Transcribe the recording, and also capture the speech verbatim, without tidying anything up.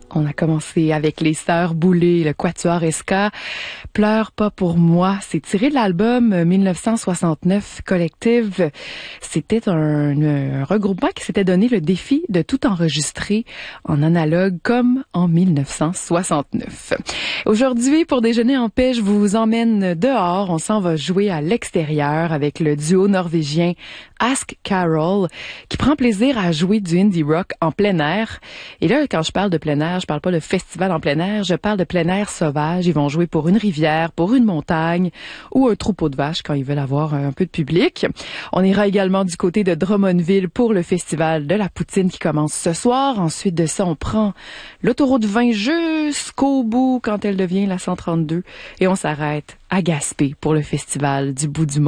On a commencé avec les Sœurs Boulay, le Quatuor Ska. Pleure pas pour moi. C'est tiré de l'album mille neuf cent soixante-neuf Collective. C'était un, un regroupement qui s'était donné le défi de tout enregistrer en analogue comme en mille neuf cent soixante-neuf. Aujourd'hui, pour déjeuner en paix, je vous emmène dehors. On s'en va jouer à l'extérieur avec le duo norvégien Ask Carol qui prend plaisir à jouer du indie rock en plein air. Et là, quand je parle de plein air, je parle pas de festival en plein air, je parle de plein air sauvage. Ils vont jouer pour une rivière, pour une montagne ou un troupeau de vaches quand ils veulent avoir un peu de public. On ira également du côté de Drummondville pour le festival de la poutine qui commence ce soir. Ensuite de ça, on prend l'autoroute vingt jusqu'au bout quand elle devient la cent trente-deux et on s'arrête à Gaspé pour le festival du bout du monde.